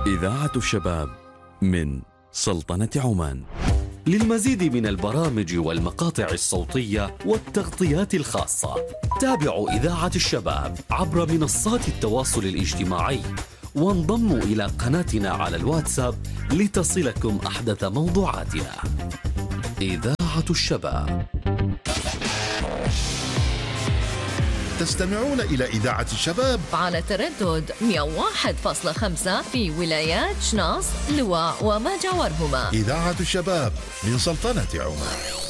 إذاعة الشباب من سلطنة عمان. للمزيد من البرامج والمقاطع الصوتية والتغطيات الخاصة تابعوا إذاعة الشباب عبر منصات التواصل الاجتماعي، وانضموا إلى قناتنا على الواتساب لتصلكم أحدث موضوعاتنا. إذاعة الشباب. تستمعون إلى إذاعة الشباب على تردد 101.5 في ولايات شناص، لواء وما جاورهما. إذاعة الشباب من سلطنة عمان.